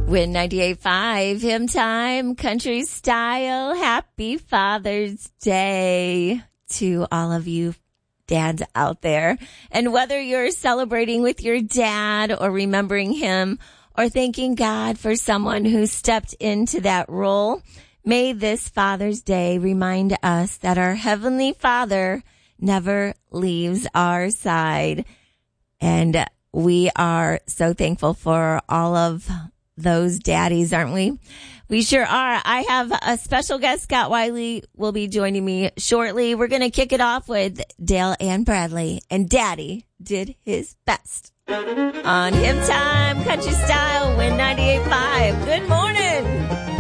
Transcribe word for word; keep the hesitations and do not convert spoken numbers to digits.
Win ninety-eight point five, Hymn Time, Country Style. Happy Father's Day to all of you dads out there. And whether you're celebrating with your dad or remembering him or thanking God for someone who stepped into that role, may this Father's Day remind us that our Heavenly Father never leaves our side. And we are so thankful for all of those daddies, aren't we? We sure are. I have a special guest. Scott Wiley will be joining me shortly. We're going to kick it off with Dale Ann Bradley, and Daddy did his best. On Hymn Time, Country Style, Win ninety-eight point five. Good morning.